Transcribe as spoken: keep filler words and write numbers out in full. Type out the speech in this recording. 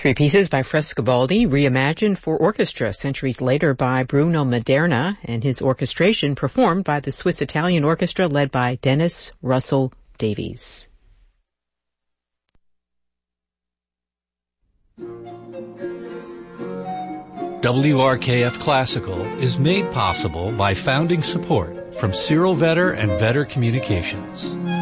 Three pieces by Frescobaldi, reimagined for orchestra centuries later by Bruno Maderna, and his orchestration performed by the Swiss-Italian Orchestra led by Dennis Russell Davies. W R K F Classical is made possible by founding support from Cyril Vetter and Vetter Communications.